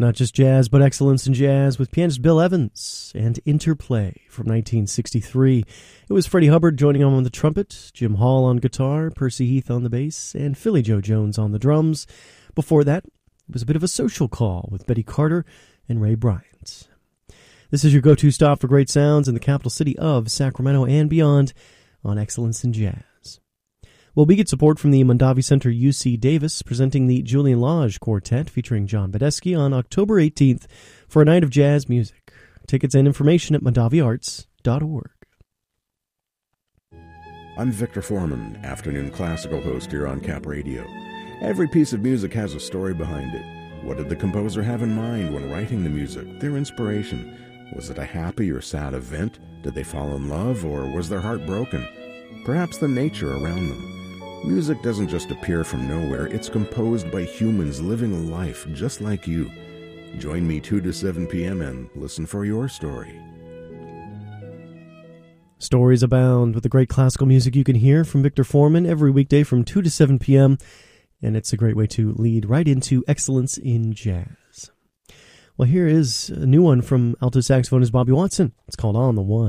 Not just jazz, but excellence in jazz with pianist Bill Evans and Interplay from 1963. It was Freddie Hubbard joining him on the trumpet, Jim Hall on guitar, Percy Heath on the bass, and Philly Joe Jones on the drums. Before that, it was a bit of a social call with Betty Carter and Ray Bryant. This is your go-to stop for great sounds in the capital city of Sacramento and beyond on Excellence in Jazz. Well, we get support from the Mondavi Center UC Davis, presenting the Julian Lage Quartet featuring John Badesky on October 18th for a night of jazz music. Tickets and information at mondaviarts.org. I'm Victor Foreman, afternoon classical host here on Cap Radio. Every piece of music has a story behind it. What did the composer have in mind when writing the music, their inspiration? Was it a happy or sad event? Did they fall in love, or was their heart broken? Perhaps the nature around them. Music doesn't just appear from nowhere. It's composed by humans living a life just like you. Join me 2 to 7 p.m. and listen for your story. Stories abound with the great classical music you can hear from Victor Foreman every weekday from 2 to 7 p.m., and it's a great way to lead right into excellence in jazz. Well, here is a new one from alto saxophonist Bobby Watson. It's called On the One.